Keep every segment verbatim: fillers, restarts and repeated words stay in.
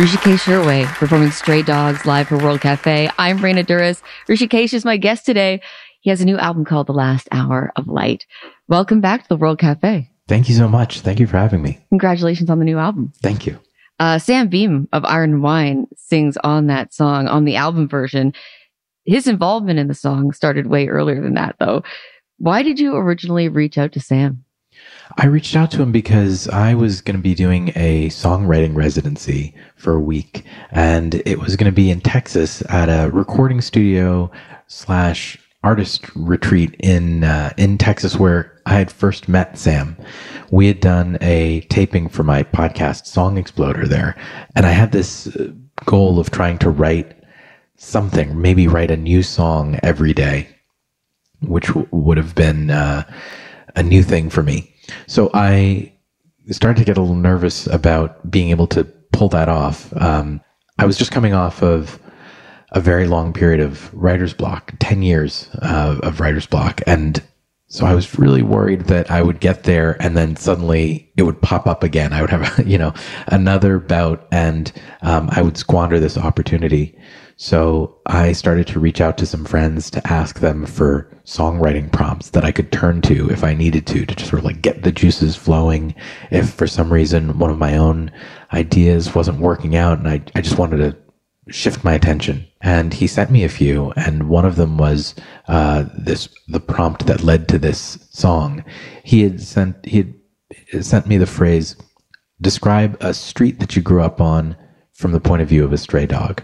Hrishikesh Hirway performing Stray Dogs live for World Cafe. I'm Raina Douris. Hrishikesh is my guest today. He has a new album called The Last Hour of Light. Welcome back to the World Cafe. Thank you so much. Thank you for having me. Congratulations on the new album. Thank you. Uh, Sam Beam of Iron and Wine sings on that song, on the album version. His involvement in the song started way earlier than that, though. Why did you originally reach out to Sam? I reached out to him because I was going to be doing a songwriting residency for a week, and it was going to be in Texas at a recording studio slash artist retreat in uh, in Texas, where I had first met Sam. We had done a taping for my podcast, Song Exploder, there, and I had this goal of trying to write something, maybe write a new song every day, which w- would have been uh, a new thing for me. So I started to get a little nervous about being able to pull that off. Um, I was just coming off of a very long period of writer's block, ten years uh, of writer's block. And so I was really worried that I would get there and then suddenly it would pop up again. I would have, you know, another bout and um, I would squander this opportunity. So I started to reach out to some friends to ask them for songwriting prompts that I could turn to if I needed to, to just sort of like get the juices flowing. If for some reason one of my own ideas wasn't working out and I, I just wanted to shift my attention. And he sent me a few, and one of them was uh, this the prompt that led to this song. He had sent he had sent me the phrase, "Describe a street that you grew up on from the point of view of a stray dog,"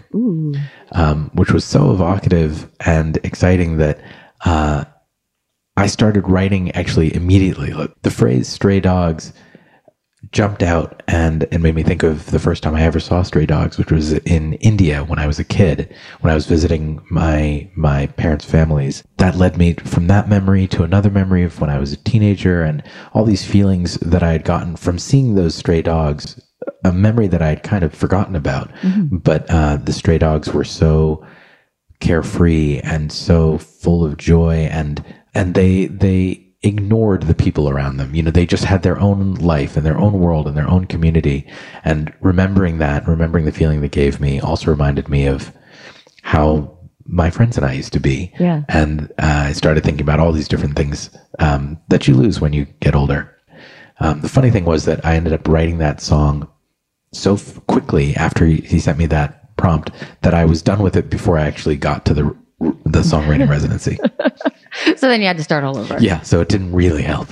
um, which was so evocative and exciting that uh, I started writing actually immediately. Like, the phrase "stray dogs" jumped out and it made me think of the first time I ever saw stray dogs, which was in India when I was a kid, when I was visiting my my parents' families. That led me from that memory to another memory of when I was a teenager, and all these feelings that I had gotten from seeing those stray dogs, a memory that I had kind of forgotten about. Mm-hmm. But uh, the stray dogs were so carefree and so full of joy, and and they they ignored the people around them. You know, they just had their own life and their own world and their own community. And remembering that, remembering the feeling that gave me, also reminded me of how my friends and I used to be. Yeah. And uh, I started thinking about all these different things um, that you lose when you get older. Um, the funny thing was that I ended up writing that song so f- quickly after he, he sent me that prompt that I was done with it before I actually got to the the songwriting residency. So then you had to start all over. Yeah, so it didn't really help.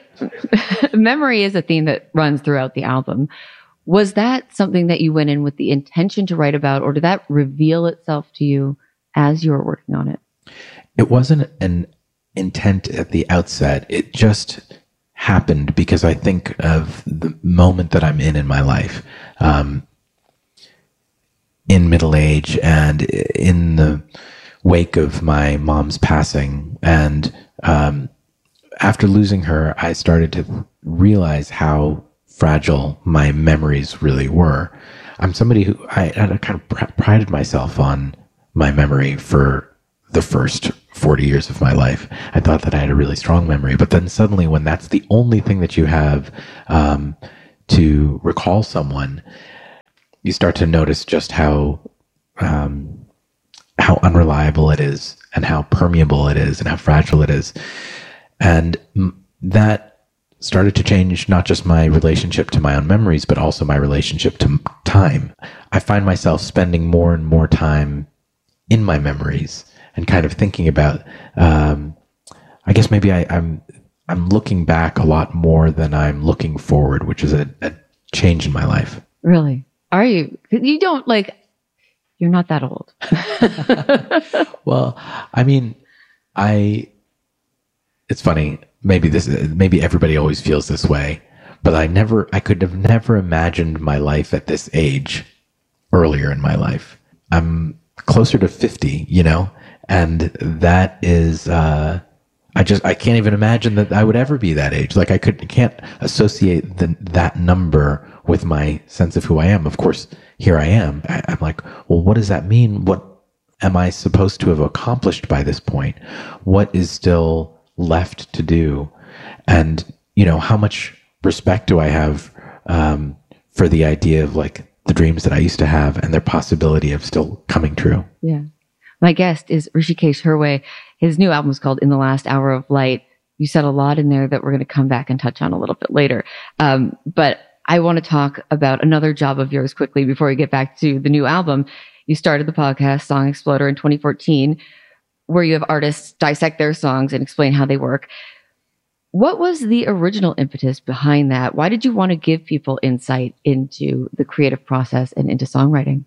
Memory is a theme that runs throughout the album. Was that something that you went in with the intention to write about, or did that reveal itself to you as you were working on it? It wasn't an intent at the outset. It just happened because I think of the moment that I'm in in my life, um, in middle age and in the wake of my mom's passing. And um, after losing her, I started to realize how fragile my memories really were. I'm somebody who I, I kind of pr- prided myself on my memory for the first forty years of my life. I thought that I had a really strong memory, but then suddenly when that's the only thing that you have um, to recall someone, you start to notice just how um, how unreliable it is and how permeable it is and how fragile it is. And m- that started to change not just my relationship to my own memories, but also my relationship to m- time. I find myself spending more and more time in my memories and kind of thinking about, um, I guess maybe I, I'm, I'm looking back a lot more than I'm looking forward, which is a, a change in my life. Really? Are you? You don't like, you're not that old. Well, I mean, I, it's funny. Maybe this, maybe everybody always feels this way, but I never, I could have never imagined my life at this age earlier in my life. I'm closer to fifty, you know, and that is, uh, I just, I can't even imagine that I would ever be that age. Like I could, can't associate the, that number with my sense of who I am. Of course, here I am. I, I'm like, well, what does that mean? What am I supposed to have accomplished by this point? What is still left to do? And, you know, how much respect do I have um, for the idea of like, the dreams that I used to have and their possibility of still coming true. Yeah. My guest is Hrishikesh Hirway. His new album is called In the Last Hour of Light. You said a lot in there that we're going to come back and touch on a little bit later. Um, but I want to talk about another job of yours quickly before we get back to the new album. You started the podcast Song Exploder in twenty fourteen, where you have artists dissect their songs and explain how they work. What was the original impetus behind that? Why did you want to give people insight into the creative process and into songwriting?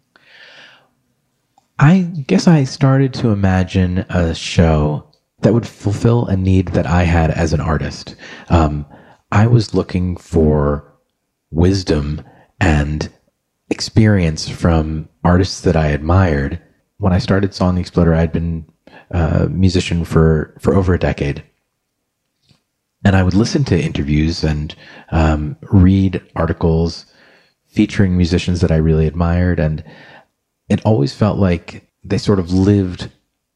I guess I started to imagine a show that would fulfill a need that I had as an artist. Um, I was looking for wisdom and experience from artists that I admired. When I started Song Exploder, I'd been a musician for, for over a decade. And I would listen to interviews and um, read articles featuring musicians that I really admired. And it always felt like they sort of lived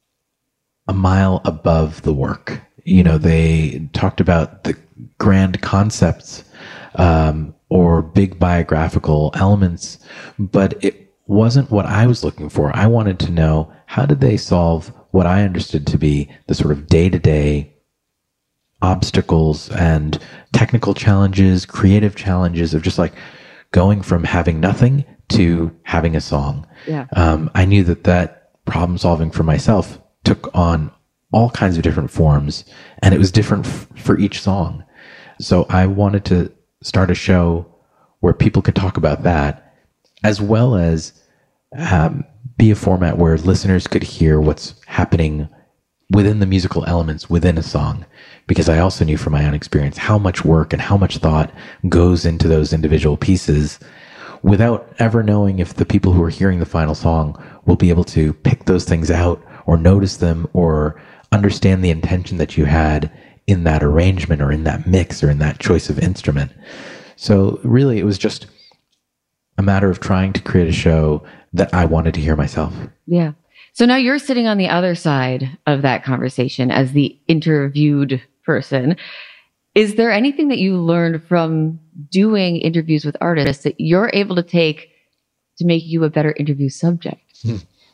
a mile above the work. You know, they talked about the grand concepts um, or big biographical elements, but it wasn't what I was looking for. I wanted to know, how did they solve what I understood to be the sort of day-to-day obstacles and technical challenges, creative challenges of just like going from having nothing to having a song. Yeah. Um, I knew that that problem solving for myself took on all kinds of different forms, and it was different f- for each song. So I wanted to start a show where people could talk about that, as well as um, be a format where listeners could hear what's happening within the musical elements within a song. Because I also knew from my own experience how much work and how much thought goes into those individual pieces without ever knowing if the people who are hearing the final song will be able to pick those things out or notice them or understand the intention that you had in that arrangement or in that mix or in that choice of instrument. So really, it was just a matter of trying to create a show that I wanted to hear myself. Yeah. So now you're sitting on the other side of that conversation as the interviewed person. Is there anything that you learned from doing interviews with artists that you're able to take to make you a better interview subject? Hmm.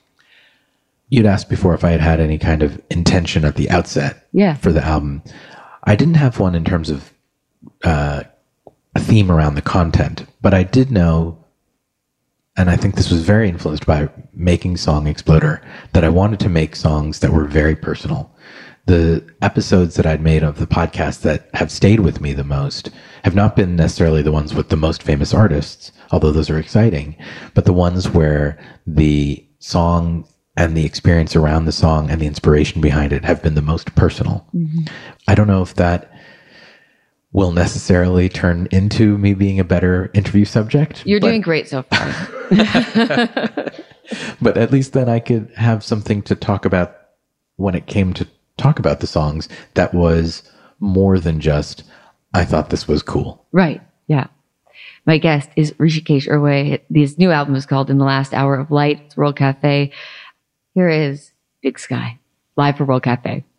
You'd asked before if I had had any kind of intention at the outset yeah. for the album. I didn't have one in terms of uh, a theme around the content, but I did know, and I think this was very influenced by making Song Exploder, that I wanted to make songs that were very personal. The episodes that I'd made of the podcast that have stayed with me the most have not been necessarily the ones with the most famous artists, although those are exciting, but the ones where the song and the experience around the song and the inspiration behind it have been the most personal. Mm-hmm. I don't know if that will necessarily turn into me being a better interview subject. You're but, doing great so far. But at least then I could have something to talk about when it came to talk about the songs that was more than just, I thought this was cool. Right. Yeah. My guest is Hrishikesh Hirway. His new album is called In the Last Hour of Light. It's World Cafe. Here is Big Sky, live for World Cafe.